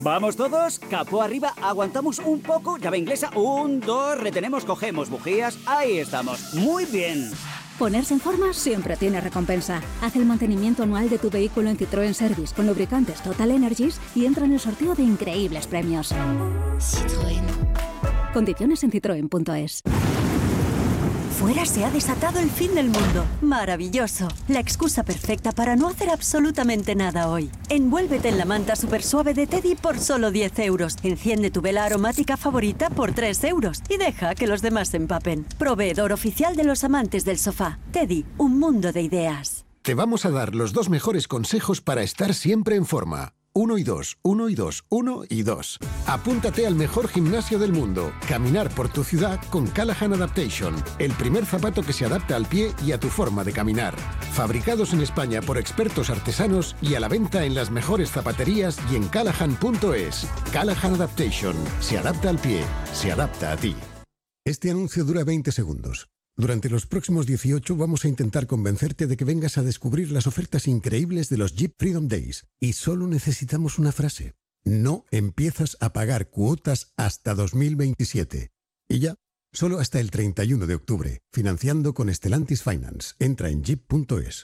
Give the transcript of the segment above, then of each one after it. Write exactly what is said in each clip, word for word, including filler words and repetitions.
¿Vamos todos? Capó arriba, aguantamos un poco, llave inglesa, un, dos, retenemos, cogemos bujías, ahí estamos, muy bien. Ponerse en forma siempre tiene recompensa. Haz el mantenimiento anual de tu vehículo en Citroën Service con lubricantes Total Energies y entra en el sorteo de increíbles premios. Citroën. Condiciones en citroen punto es. Fuera se ha desatado el fin del mundo. Maravilloso. La excusa perfecta para no hacer absolutamente nada hoy. Envuélvete en la manta super suave de Teddy por solo diez euros. Enciende tu vela aromática favorita por tres euros. Y deja que los demás se empapen. Proveedor oficial de los amantes del sofá. Teddy, un mundo de ideas. Te vamos a dar los dos mejores consejos para estar siempre en forma. Uno y dos, uno y dos, uno y dos. Apúntate al mejor gimnasio del mundo. Caminar por tu ciudad con Callahan Adaptation. El primer zapato que se adapta al pie y a tu forma de caminar. Fabricados en España por expertos artesanos y a la venta en las mejores zapaterías y en callahan punto es. Callahan Adaptation. Se adapta al pie. Se adapta a ti. Este anuncio dura veinte segundos. Durante los próximos dieciocho vamos a intentar convencerte de que vengas a descubrir las ofertas increíbles de los Jeep Freedom Days. Y solo necesitamos una frase. No empiezas a pagar cuotas hasta dos mil veintisiete. Y ya, solo hasta el treinta y uno de octubre. Financiando con Stellantis Finance. Entra en jeep punto es.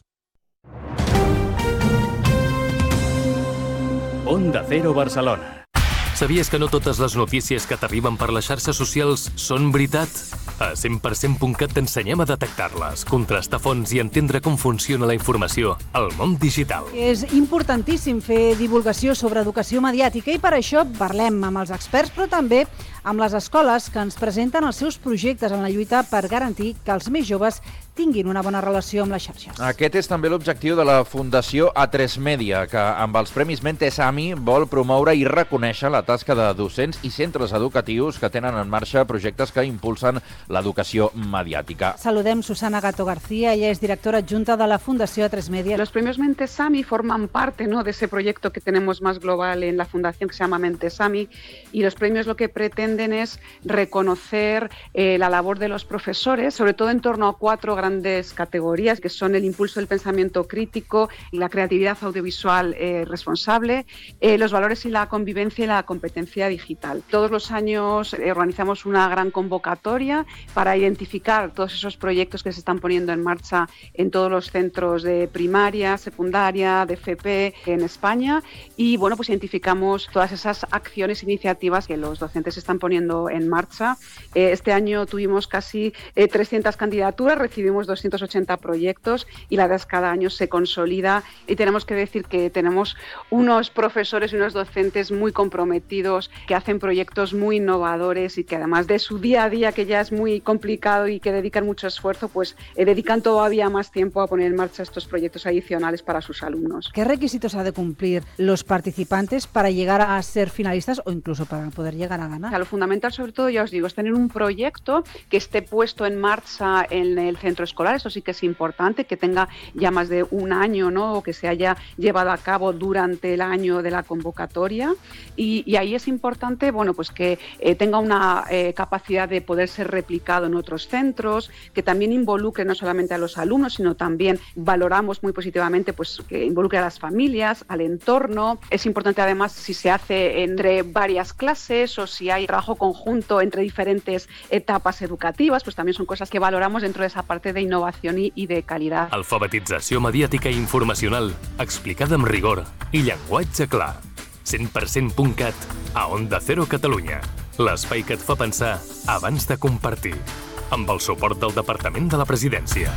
Onda Cero Barcelona. Sabies que no totes les notícies que t'arriben per les xarxes socials són veritat? A cent per cent punt cat t'ensenyem a detectar-les, contrastar fonts i entendre com funciona la informació al món digital. És importantíssim fer divulgació sobre educació mediàtica i per això parlem amb els experts, però també amb les escoles que ens presenten els seus projectes en la lluita per garantir que els més joves tinguin una bona relació amb les xarxes. Aquest és també l'objectiu de la Fundació A tres Media, que amb els Premis Mentesami vol promoure i reconèixer la tasca de docents i centres educatius que tenen en marxa projectes que impulsen l'educació mediàtica. Saludem Susana Gato García, ella es directora adjunta de la Fundació A tres Media. Los premios Mentesami forman parte, ¿no?, de ese proyecto que tenemos más global en la Fundación que se llama Mentesami, y los premios lo que pretenden es reconocer eh, la labor de los profesores, sobre todo en torno a cuatro grandes grandes categorías, que son el impulso del pensamiento crítico, la creatividad audiovisual eh, responsable, eh, los valores y la convivencia y la competencia digital. Todos los años eh, organizamos una gran convocatoria para identificar todos esos proyectos que se están poniendo en marcha en todos los centros de primaria, secundaria, de F P en España, y bueno, pues identificamos todas esas acciones e iniciativas que los docentes están poniendo en marcha. Eh, este año tuvimos casi eh, trescientas candidaturas, recibimos doscientos ochenta proyectos y la verdad es que cada año se consolida, y tenemos que decir que tenemos unos profesores y unos docentes muy comprometidos que hacen proyectos muy innovadores y que además de su día a día, que ya es muy complicado y que dedican mucho esfuerzo, pues eh, dedican todavía más tiempo a poner en marcha estos proyectos adicionales para sus alumnos. ¿Qué requisitos ha de cumplir los participantes para llegar a ser finalistas o incluso para poder llegar a ganar? O sea, lo fundamental, sobre todo, ya os digo, es tener un proyecto que esté puesto en marcha en el centro escolar. Eso sí que es importante, que tenga ya más de un año, ¿no?, o que se haya llevado a cabo durante el año de la convocatoria, y, y ahí es importante, bueno, pues que eh, tenga una eh, capacidad de poder ser replicado en otros centros, que también involucre no solamente a los alumnos, sino también valoramos muy positivamente pues que involucre a las familias, al entorno. Es importante además si se hace entre varias clases o si hay trabajo conjunto entre diferentes etapas educativas, pues también son cosas que valoramos dentro de esa parte de innovación i, i de qualitat. Alfabetització mediàtica i informacional explicada amb rigor i llenguatge clar. cent per cent punt cat a Onda Cero Catalunya. L'espai que et fa pensar abans de compartir. Amb el suport del Departament de la Presidència.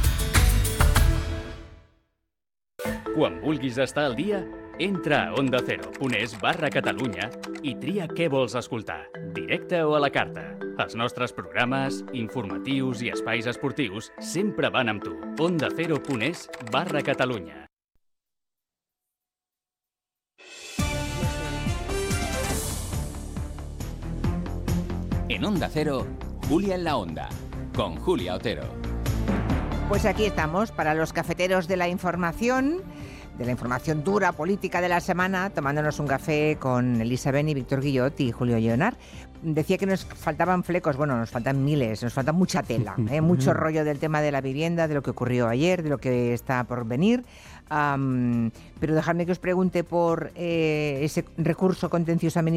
Quan vulguis estar al dia, entra a onda cero punt es barra Catalunya i tria què vols escoltar, directe o a la carta. Els nostres programes, informatius i espais esportius sempre van amb tu. onda cero punt es barra Catalunya. En Onda Cero, Julia en la Onda, con Julia Otero. Pues aquí estamos, para los cafeteros de la información, de la información dura, política de la semana, tomándonos un café con Elisa Beni, Víctor Guillot y Julio Lleonar. Decía que nos faltaban flecos, bueno, nos faltan miles, nos falta mucha tela, ¿eh? Mucho rollo del tema de la vivienda, de lo que ocurrió ayer, de lo que está por venir. Um, pero dejadme que os pregunte por eh, ese recurso contencioso